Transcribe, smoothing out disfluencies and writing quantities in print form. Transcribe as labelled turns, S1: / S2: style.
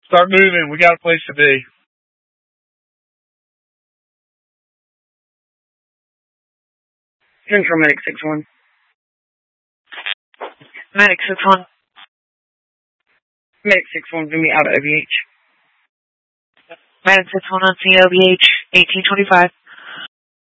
S1: Start moving. We got a place to be.
S2: Central Medic 6-1.
S3: Medic 6-1.
S2: Medic 6-1 to me out of OVH.
S3: Medic 6-1 on COVH 1825.